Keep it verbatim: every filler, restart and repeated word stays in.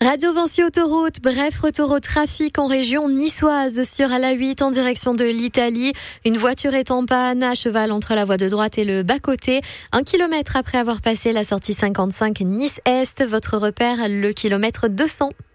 Radio Vancy Autoroute, bref, retour au trafic en région niçoise sur l'A huit en direction de l'Italie. Une voiture est en panne à cheval entre la voie de droite et le bas-côté. Un kilomètre après avoir passé la sortie cinquante-cinq Nice-Est, votre repère, le kilomètre deux cents.